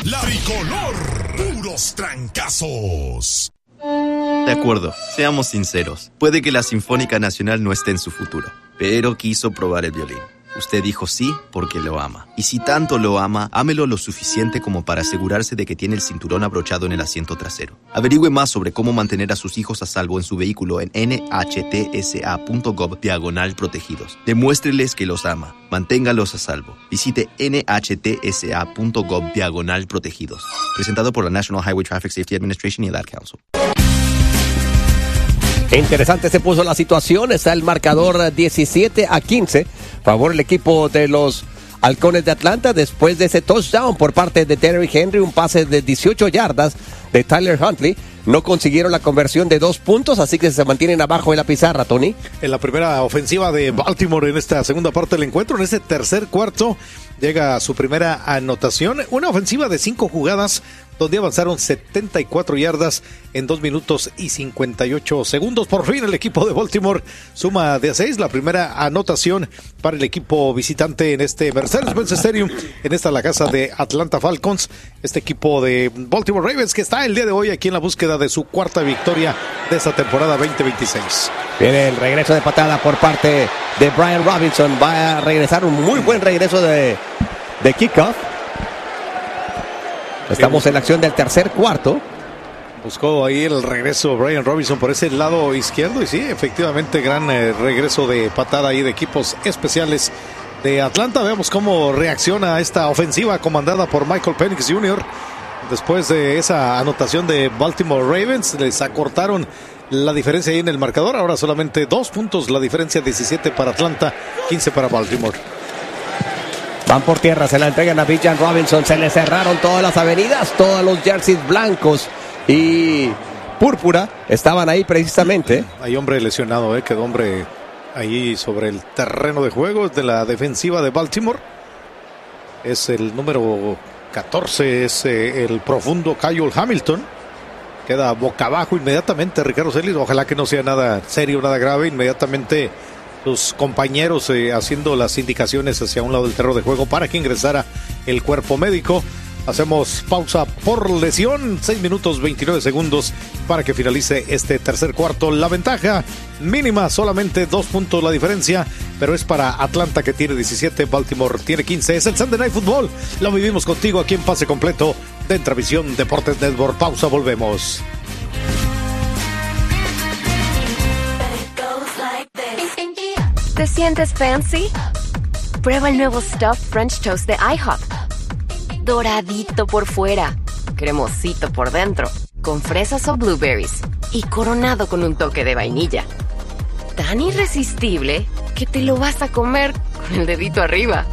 La Tricolor, puros trancazos. De acuerdo, seamos sinceros. Puede que la Sinfónica Nacional no esté en su futuro, pero quiso probar el violín. Usted dijo sí porque lo ama. Y si tanto lo ama, ámelo lo suficiente como para asegurarse de que tiene el cinturón abrochado en el asiento trasero. Averigüe más sobre cómo mantener a sus hijos a salvo en su vehículo en nhtsa.gov/protegidos. Demuéstreles que los ama. Manténgalos a salvo. Visite nhtsa.gov/protegidos. Presentado por la National Highway Traffic Safety Administration y el Ad Council. Interesante se puso la situación. Está el marcador 17-15. Favor el equipo de los Halcones de Atlanta después de ese touchdown por parte de Derrick Henry, un pase de 18 yardas de Tyler Huntley. No consiguieron la conversión de 2 puntos, así que se mantienen abajo en la pizarra, Tony. En la primera ofensiva de Baltimore en esta segunda parte del encuentro, en ese tercer cuarto, llega su primera anotación. Una ofensiva de 5 jugadas donde avanzaron 74 yardas en 2 minutos y 58 segundos. Por fin el equipo de Baltimore suma de 6, la primera anotación para el equipo visitante en este Mercedes-Benz Stadium, en esta la casa de Atlanta Falcons. Este equipo de Baltimore Ravens que está el día de hoy aquí en la búsqueda de su cuarta victoria de esta temporada 2026. Viene el regreso de patada por parte de Brian Robinson. Va a regresar un muy buen regreso de kickoff. Estamos en la acción del tercer cuarto. Buscó ahí el regreso Brian Robinson por ese lado izquierdo y sí, efectivamente gran regreso de patada ahí de equipos especiales de Atlanta. Veamos cómo reacciona esta ofensiva comandada por Michael Penix Jr. Después de esa anotación de Baltimore Ravens, les acortaron la diferencia ahí en el marcador. Ahora solamente 2 puntos la diferencia, 17 para Atlanta, 15 para Baltimore. Van por tierra, se la entregan a Bijan Robinson. Se le cerraron todas las avenidas, todos los jerseys blancos y púrpura estaban ahí precisamente. Hay hombre lesionado, quedó hombre ahí sobre el terreno de juego de la defensiva de Baltimore. Es el número 14, es el profundo Kyle Hamilton. Queda boca abajo inmediatamente Ricardo Celis. Ojalá que no sea nada serio, nada grave. Inmediatamente sus compañeros haciendo las indicaciones hacia un lado del terreno de juego para que ingresara el cuerpo médico. Hacemos pausa por lesión, 6 minutos 29 segundos para que finalice este tercer cuarto. La ventaja mínima, solamente 2 puntos la diferencia, pero es para Atlanta que tiene 17, Baltimore tiene 15. Es el Sunday Night Football, lo vivimos contigo aquí en Pase Completo de Entravisión Deportes Network. Pausa, volvemos. ¿Te sientes fancy? Prueba el nuevo Stuffed French Toast de IHOP. Doradito por fuera, cremosito por dentro, con fresas o blueberries y coronado con un toque de vainilla. Tan irresistible que te lo vas a comer con el dedito arriba.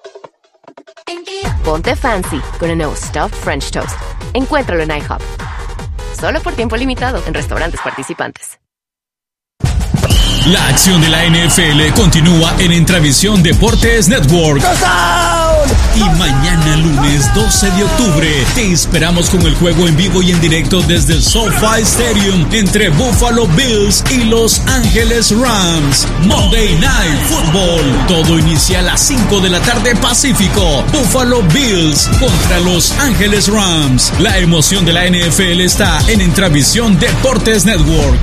Ponte fancy con el nuevo Stuffed French Toast. Encuéntralo en IHOP. Solo por tiempo limitado en restaurantes participantes. La acción de la NFL continúa en Entravisión Deportes Network. Y mañana lunes 12 de octubre te esperamos con el juego en vivo y en directo desde el SoFi Stadium entre Buffalo Bills y Los Ángeles Rams. Monday Night Football. Todo inicia a las 5 de la tarde Pacífico. Buffalo Bills contra Los Ángeles Rams. La emoción de la NFL está en Entravisión Deportes Network.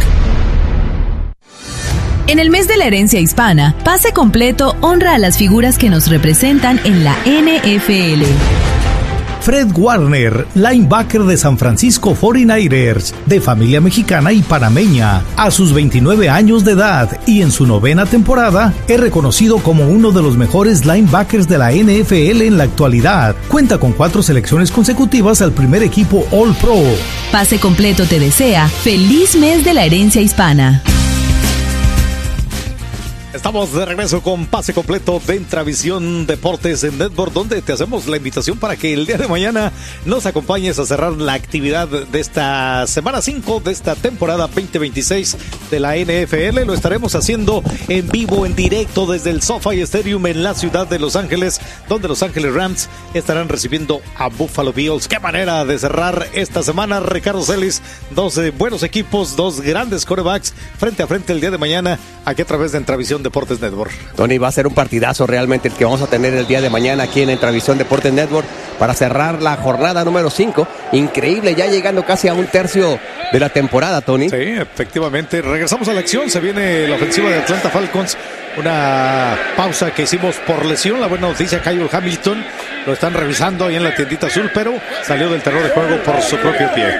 En el mes de la herencia hispana, Pase Completo honra a las figuras que nos representan en la NFL. Fred Warner, linebacker de San Francisco 49ers, de familia mexicana y panameña, a sus 29 años de edad y en su 9ª temporada, es reconocido como uno de los mejores linebackers de la NFL en la actualidad. Cuenta con 4 selecciones consecutivas al primer equipo All Pro. Pase Completo te desea feliz mes de la herencia hispana. Estamos de regreso con Pase Completo de Entravisión Deportes en Network, donde te hacemos la invitación para que el día de mañana nos acompañes a cerrar la actividad de esta semana 5 de esta temporada 2026 de la NFL. Lo estaremos haciendo en vivo, en directo desde el SoFi Stadium en la ciudad de Los Ángeles, donde Los Ángeles Rams estarán recibiendo a Buffalo Bills. Qué manera de cerrar esta semana, Ricardo Celis. 2 buenos equipos, 2 grandes quarterbacks frente a frente el día de mañana aquí a través de Entravisión Entravisión Deportes Network. Tony, va a ser un partidazo realmente el que vamos a tener el día de mañana aquí en Entravisión Deportes Network para cerrar la jornada número 5. Increíble, ya llegando casi a un tercio de la temporada, Tony. Sí, efectivamente. Regresamos a la acción. Se viene la ofensiva de Atlanta Falcons. Una pausa que hicimos por lesión. La buena noticia, Kyle Hamilton lo están revisando ahí en la tiendita azul, pero salió del terreno de juego por su propio pie.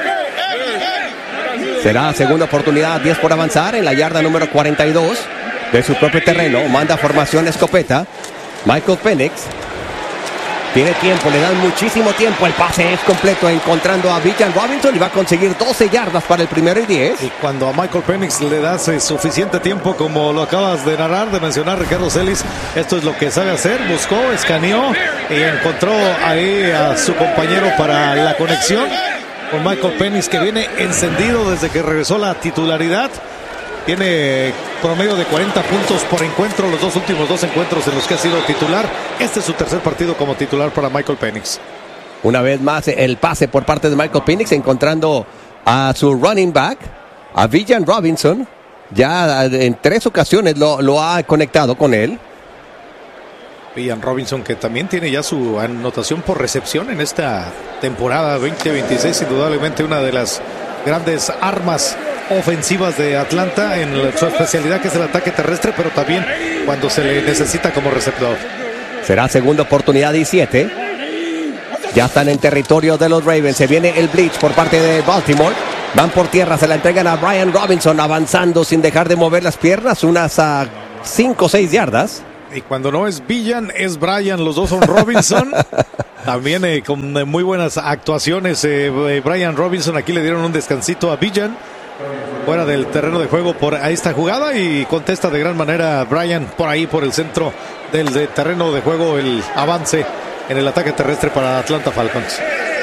Será segunda oportunidad, 10 por avanzar en la yarda número 42 de su propio terreno. Manda formación escopeta. Michael Penix tiene tiempo, le dan muchísimo tiempo. El pase es completo, encontrando a Bijan Robinson y va a conseguir 12 yardas para el 1st y 10. Y cuando a Michael Penix le das suficiente tiempo, como lo acabas de narrar, de mencionar, Ricardo Celis, esto es lo que sabe hacer. Buscó, escaneó y encontró ahí a su compañero para la conexión con Michael Penix, que viene encendido desde que regresó la titularidad. Tiene promedio de 40 puntos por encuentro los últimos dos encuentros en los que ha sido titular. Este es su tercer partido como titular para Michael Penix. Una vez más el pase por parte de Michael Penix, encontrando a su running back, a Bijan Robinson. Ya en 3 ocasiones lo ha conectado con él. Bijan Robinson, que también tiene ya su anotación por recepción en esta temporada 2026, indudablemente una de las grandes armas ofensivas de Atlanta en su especialidad, que es el ataque terrestre, pero también cuando se le necesita como receptor. Será segunda oportunidad y 7. Ya están en territorio de los Ravens. Se viene el blitz por parte de Baltimore. Van por tierra, se la entregan a Brian Robinson, avanzando sin dejar de mover las piernas, unas 5 o 6 yardas. Y cuando no es Bijan, es Brian, los dos son Robinson. También con muy buenas actuaciones. Brian Robinson, aquí le dieron un descansito a Bijan fuera del terreno de juego por esta jugada, y contesta de gran manera Brian por ahí, por el centro del terreno de juego, el avance en el ataque terrestre para Atlanta Falcons.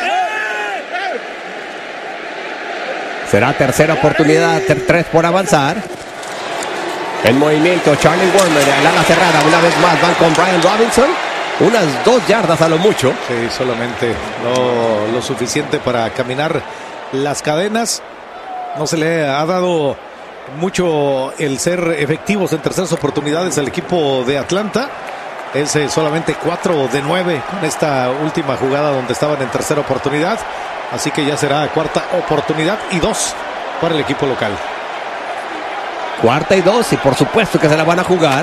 Será tercera oportunidad, 3 por avanzar. En movimiento, Charlie Warner, el ala cerrada, una vez más van con Brian Robinson. Unas 2 yardas a lo mucho. Sí, solamente lo suficiente para caminar las cadenas. No se le ha dado mucho el ser efectivos en terceras oportunidades al equipo de Atlanta. Es solamente 4 de 9 con esta última jugada donde estaban en tercera oportunidad. Así que ya será cuarta oportunidad y 2 para el equipo local. Cuarta y 2, y por supuesto que se la van a jugar.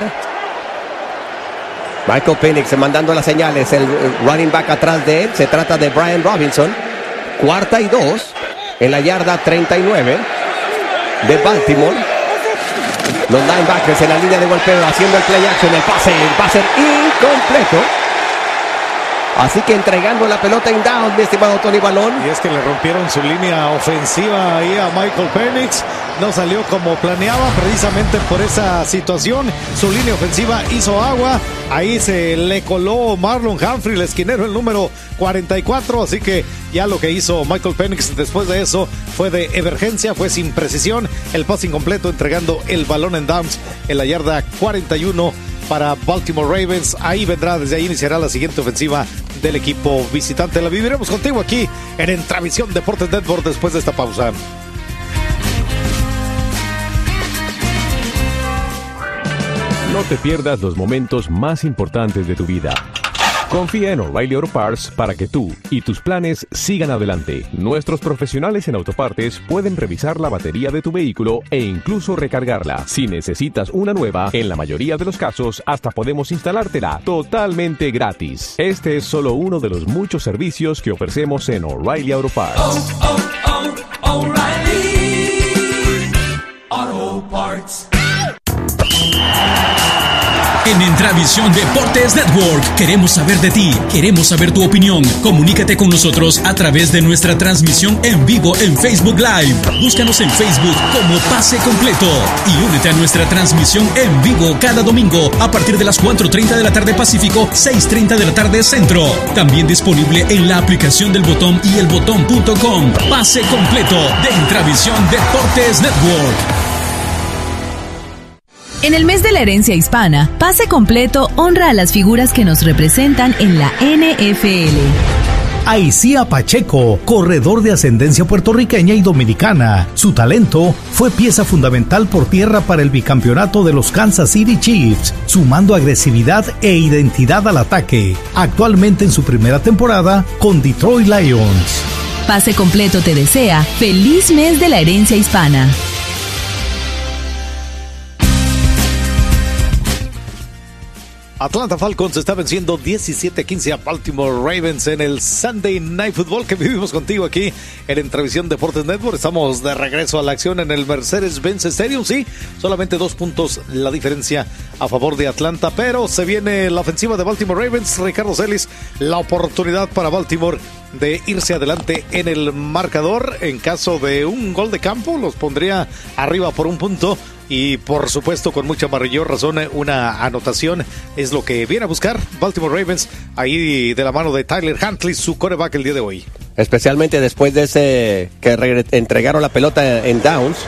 Michael Penix mandando las señales, el running back atrás de él. Se trata de Brian Robinson. Cuarta y 2 en la yarda 39 de Baltimore. Los linebackers en la línea de golpeo haciendo el play action, el pase va a ser incompleto. Así que entregando la pelota en down, mi estimado Tony Balón. Y es que le rompieron su línea ofensiva ahí a Michael Penix. No salió como planeaba, precisamente por esa situación. Su línea ofensiva hizo agua. Ahí se le coló Marlon Humphrey, el esquinero, el número 44. Así que ya lo que hizo Michael Penix después de eso fue de emergencia, fue sin precisión. El pase incompleto, entregando el balón en downs en la yarda 41 para Baltimore Ravens. Ahí vendrá, desde ahí iniciará la siguiente ofensiva del equipo visitante. La viviremos contigo aquí en Entravisión Deportes Network después de esta pausa. No te pierdas los momentos más importantes de tu vida. Confía en O'Reilly Auto Parts para que tú y tus planes sigan adelante. Nuestros profesionales en autopartes pueden revisar la batería de tu vehículo e incluso recargarla. Si necesitas una nueva, en la mayoría de los casos hasta podemos instalártela totalmente gratis. Este es solo uno de los muchos servicios que ofrecemos en O'Reilly Auto Parts. O'Reilly Auto Parts. En Entravisión Deportes Network queremos saber de ti, queremos saber tu opinión. Comunícate con nosotros a través de nuestra transmisión en vivo en Facebook Live. Búscanos en Facebook como Pase Completo y únete a nuestra transmisión en vivo cada domingo a partir de las 4:30 de la tarde Pacífico, 6:30 de la tarde Centro. También disponible en la aplicación del Botón y elbotón.com. Pase Completo de Entravisión Deportes Network. En el mes de la herencia hispana, Pase Completo honra a las figuras que nos representan en la NFL. a Isaiah Pacheco, corredor de ascendencia puertorriqueña y dominicana. Su talento fue pieza fundamental por tierra para el bicampeonato de los Kansas City Chiefs, sumando agresividad e identidad al ataque. Actualmente en su primera temporada con Detroit Lions. Pase Completo te desea feliz mes de la herencia hispana. Atlanta Falcons está venciendo 17-15 a Baltimore Ravens en el Sunday Night Football que vivimos contigo aquí en Entrevisión Deportes Network. Estamos de regreso a la acción en el Mercedes-Benz Stadium. Sí, solamente 2 puntos la diferencia a favor de Atlanta, pero se viene la ofensiva de Baltimore Ravens. Ricardo Celis, la oportunidad para Baltimore de irse adelante en el marcador. En caso de un gol de campo, los pondría arriba por 1 punto. Y por supuesto, con mucha mayor razón, una anotación es lo que viene a buscar Baltimore Ravens, ahí de la mano de Tyler Huntley, su quarterback el día de hoy. Especialmente después de ese que entregaron la pelota en downs.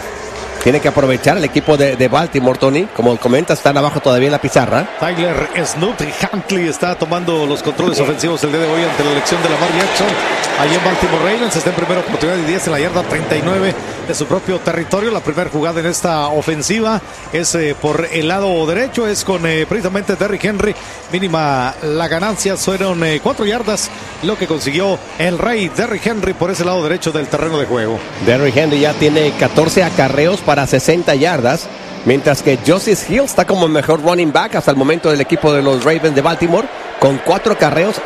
Tiene que aprovechar el equipo de Baltimore, Tony. Como comentas, están abajo todavía en la pizarra. Tyler Snoopy Huntley está tomando los controles ofensivos el día de hoy ante la elección de Lamar Jackson. Allí en Baltimore Ravens está en primera oportunidad y 10 en la yarda 39 de su propio territorio. La primera jugada en esta ofensiva es por el lado derecho, es con precisamente Derrick Henry. Mínima la ganancia, fueron 4 yardas lo que consiguió el rey Derrick Henry por ese lado derecho del terreno de juego. Derrick Henry ya tiene 14 acarreos para 60 yardas, mientras que Justice Hill está como el mejor running back hasta el momento del equipo de los Ravens de Baltimore, con 4 acarreos,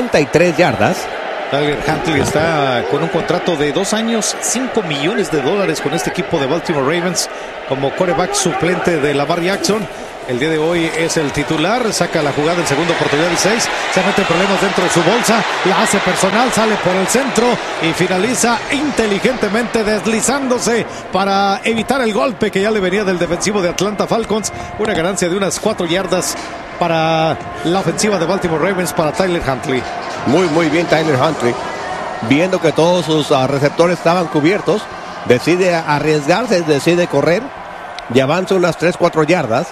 73 yardas. Tyler Huntley está con un contrato de 2 años, $5 millones con este equipo de Baltimore Ravens como quarterback suplente de Lamar Jackson. El día de hoy es el titular, saca la jugada en segunda oportunidad y 6, se mete en problemas dentro de su bolsa, la hace personal, sale por el centro y finaliza inteligentemente deslizándose para evitar el golpe que ya le venía del defensivo de Atlanta Falcons. Una ganancia de unas 4 yardas para la ofensiva de Baltimore Ravens para Tyler Huntley. Muy bien Tyler Huntley, viendo que todos sus receptores estaban cubiertos, decide arriesgarse, decide correr y avanza unas 3-4 yardas.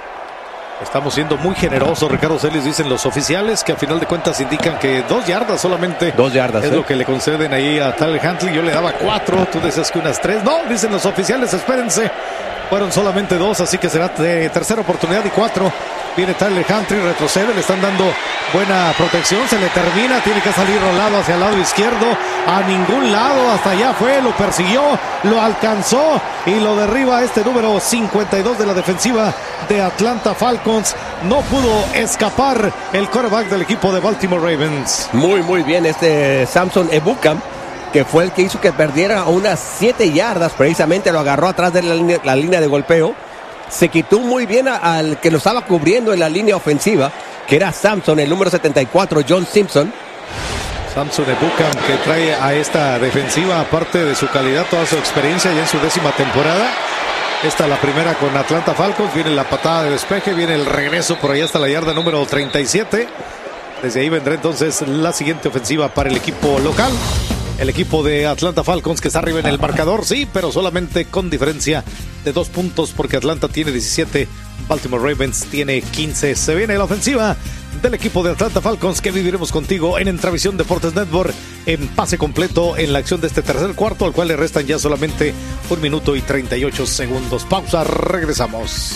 Estamos siendo muy generosos, Ricardo Celis, dicen los oficiales, que a final de cuentas indican que 2 yardas solamente. 2 yardas. Es lo que le conceden ahí a Tyler Huntley. Yo le daba 4, tú decías que unas 3. No, dicen los oficiales, espérense. Fueron solamente 2, así que será de tercera oportunidad y 4. Viene Tyler Huntley, retrocede, le están dando buena protección, se le termina, tiene que salir rolado hacia el lado izquierdo, a ningún lado, hasta allá fue, lo persiguió, lo alcanzó y lo derriba este número 52 de la defensiva de Atlanta Falcons. No pudo escapar el quarterback del equipo de Baltimore Ravens. Muy bien este Samson Ebukam, que fue el que hizo que perdiera unas 7 yardas, precisamente lo agarró atrás de la línea de golpeo. Se quitó muy bien al que lo estaba cubriendo en la línea ofensiva, que era Samson, el número 74, John Simpson. Samson Ebukam, que trae a esta defensiva, aparte de su calidad, toda su experiencia ya en su 10ª temporada. Esta la primera con Atlanta Falcons, viene la patada de despeje, viene el regreso por ahí hasta la yarda número 37. Desde ahí vendrá entonces la siguiente ofensiva para el equipo local. El equipo de Atlanta Falcons que está arriba en el marcador, sí, pero solamente con diferencia de 2 puntos porque Atlanta tiene 17, Baltimore Ravens tiene 15. Se viene la ofensiva del equipo de Atlanta Falcons que viviremos contigo en Entrevisión Deportes Network en pase completo en la acción de este tercer cuarto, al cual le restan ya solamente 1 minuto y 38 segundos. Pausa, regresamos.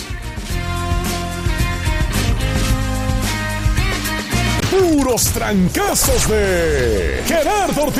Puros trancazos de Gerardo Ortiz.